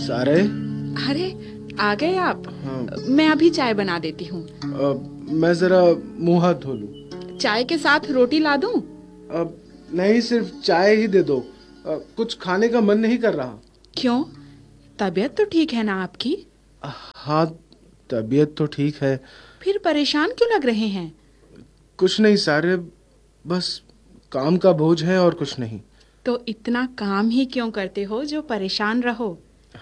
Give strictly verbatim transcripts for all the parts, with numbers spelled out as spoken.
सारे। अरे आ गए आप। हाँ। मैं अभी चाय बना देती हूँ। मैं जरा मुंह हाथ धो लूं। चाय के साथ रोटी ला दूं? अब नहीं, सिर्फ चाय ही दे दो। आ, कुछ खाने का मन नहीं कर रहा। क्यों? तबीयत तो ठीक है ना आपकी? हाँ, तबीयत तो ठीक है। फिर परेशान क्यों लग रहे हैं? कुछ नहीं सारे, बस काम का बोझ है और कुछ नहीं। तो इतना काम ही क्यों करते हो जो परेशान रहो?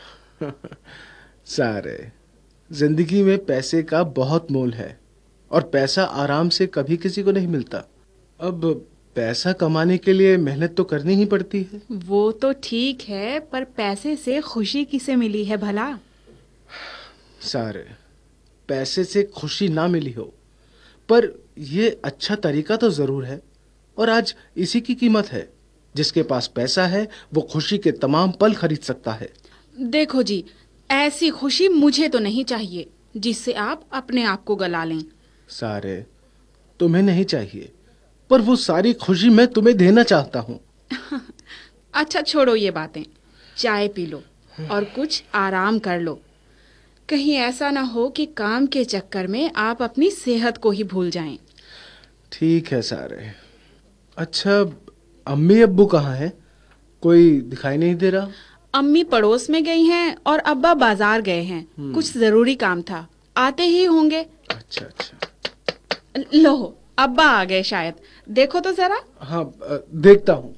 सारे, जिंदगी में पैसे का बहुत मोल है और पैसा आराम से कभी किसी को नहीं मिलता। अब पैसा कमाने के लिए मेहनत तो करनी ही पड़ती है। वो तो ठीक है, पर पैसे से खुशी किसे मिली है भला? सारे, पैसे से खुशी ना मिली हो, पर ये अच्छा तरीका तो जरूर है। और आज इसी की कीमत है। जिसके पास पैसा है वो खुशी के तमाम पल खरीद सकता है। देखो जी, ऐसी खुशी मुझे तो नहीं चाहिए जिससे आप अपने आप को गला लें। सारे, तुम्हें नहीं चाहिए, पर वो सारी खुशी मैं तुम्हें देना चाहता हूँ। अच्छा छोड़ो ये बातें, चाय पी लो और कुछ आराम कर लो। कहीं ऐसा ना हो कि काम के चक्कर में आप अपनी सेहत को ही भूल जाएं। ठीक है सारे। अच्छा, अम्मी अब्बू कहाँ हैं? कोई दिखाई नहीं दे रहा। अम्मी पड़ोस में गई हैं और अब्बा बाजार गए हैं। कुछ जरूरी काम था, आते ही होंगे। अच्छा अच्छा। लो, अब्बा आ गए शायद। देखो तो जरा। हाँ, देखता हूँ।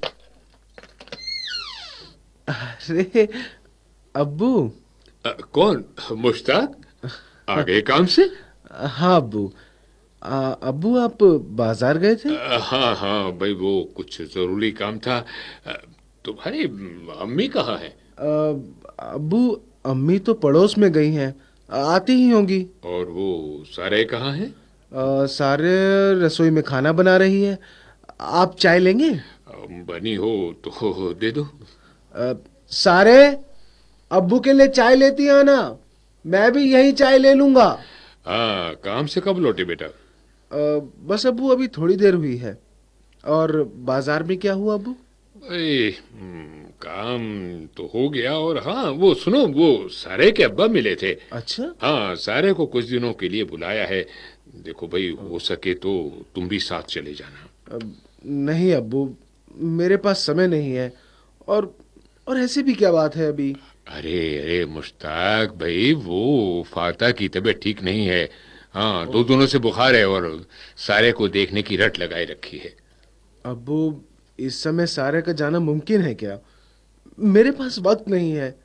अरे अब्बू। आ, कौन? मुश्ताक आ गए काम से? हाँ अब्बू। आ, अब्बू आप बाजार गए थे? आ, हाँ हाँ भाई, वो कुछ जरूरी काम था। आ, तुम्हारी अम्मी कहाँ है? आ, अब्बू, अम्मी तो पड़ोस में गई हैं, आती ही होंगी। और वो सारे कहाँ हैं? आ, सारे रसोई में खाना बना रही है। आप चाय लेंगे? बनी हो तो दे दो। आ, सारे, अब्बू के लिए चाय लेती आना, मैं भी यही चाय ले लूंगा। हाँ, काम से कब लौटे बेटा? आ, बस अब्बू, अभी थोड़ी देर हुई है। और बाजार में क्या हुआ अब्बू? ए, काम तो हो गया। और हाँ, वो सुनो, वो सारे के अब्बा मिले थे। अच्छा। हाँ, सारे को कुछ दिनों के लिए बुलाया है। देखो भाई, हो सके तो तुम भी साथ चले जाना। अब, नहीं अब्बू, मेरे पास समय नहीं है। और और ऐसे भी क्या बात है अभी? अरे अरे मुश्ताक भाई, वो फाता की तबीयत ठीक नहीं है। हाँ, दो दिनों से बुखार है और सारे को देखने की रट लगाए रखी है। अब्बू, इस समय सारे का जाना मुमकिन है क्या? मेरे पास वक्त नहीं है।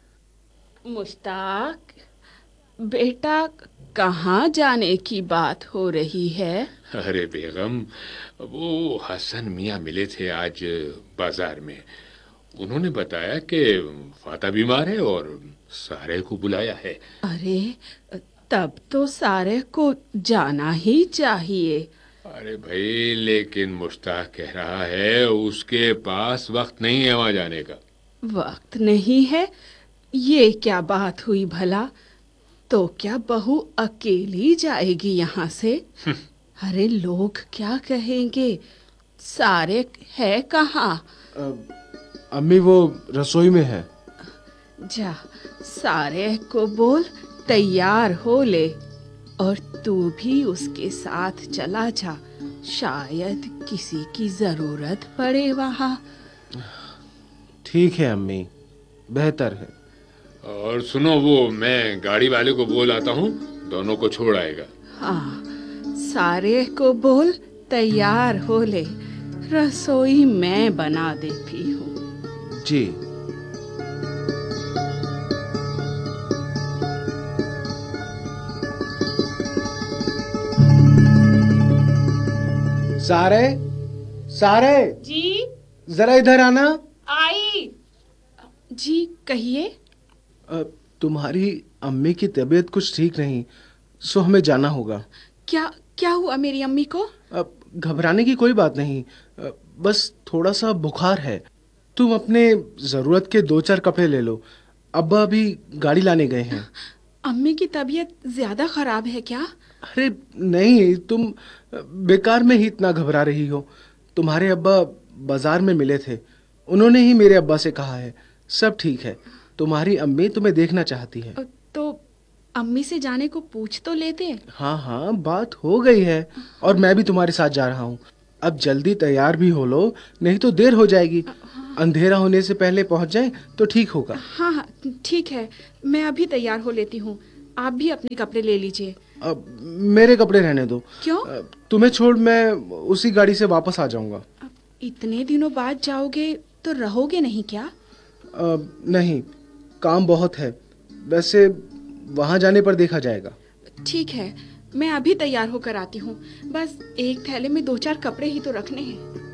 मुश्ताक बेटा, कहाँ जाने की बात हो रही है? अरे बेगम, वो हसन मियाँ मिले थे आज बाजार में। उन्होंने बताया कि फाता बीमार है और सारे को बुलाया है। अरे तब तो सारे को जाना ही चाहिए। अरे भाई, लेकिन मुश्ताक कह रहा है उसके पास वक्त नहीं है वहां जाने का। वक्त नहीं है? ये क्या बात हुई भला? तो क्या बहू अकेली जाएगी यहाँ से? अरे लोग क्या कहेंगे? सारे है कहाँ? अम्मी वो रसोई में है। जा, सारे को बोल तैयार हो ले और तू भी उसके साथ चला जा। शायद किसी की जरूरत पड़े वहाँ। ठीक है अम्मी, बेहतर है। और सुनो, वो मैं गाड़ी वाले को बोल आता हूँ, दोनों को छोड़ आएगा। हाँ, सारे को बोल तैयार हो ले, रसोई मैं बना देती हूँ। जी। सारे, सारे जी जरा इधर आना। आई। जी कहिए। तुम्हारी अम्मी की तबीयत कुछ ठीक नहीं, सो हमें जाना होगा। क्या क्या हुआ मेरी अम्मी को? अब घबराने की कोई बात नहीं, बस थोड़ा सा बुखार है। तुम अपने जरूरत के दो चार कपड़े ले लो, अब्बा अभी गाड़ी लाने गए हैं। अम्मी की तबीयत ज्यादा खराब है क्या? अरे नहीं, तुम बेकार में ही इतना घबरा रही हो। तुम्हारे अब्बा बाजार में मिले थे, उन्होंने ही मेरे अब्बा से कहा है, सब ठीक है। तुम्हारी अम्मी तुम्हें देखना चाहती है। अ, तो अम्मी से जाने को पूछ तो लेते। हाँ हाँ, बात हो गई है और मैं भी तुम्हारे साथ जा रहा हूँ। अब जल्दी तैयार भी हो लो, नहीं तो देर हो जाएगी। अंधेरा होने से पहले पहुँच जाए तो ठीक होगा। हाँ हाँ ठीक है, मैं अभी तैयार हो लेती हूँ। आप भी अपने कपड़े ले लीजिए। अब मेरे कपड़े रहने दो। क्यों? अ, तुम्हें छोड़ मैं उसी गाड़ी से वापस आ जाऊंगा। अब इतने दिनों बाद जाओगे तो रहोगे नहीं क्या? अ, नहीं, काम बहुत है। वैसे वहाँ जाने पर देखा जाएगा। ठीक है, मैं अभी तैयार होकर आती हूँ। बस एक थैले में दो चार कपड़े ही तो रखने हैं।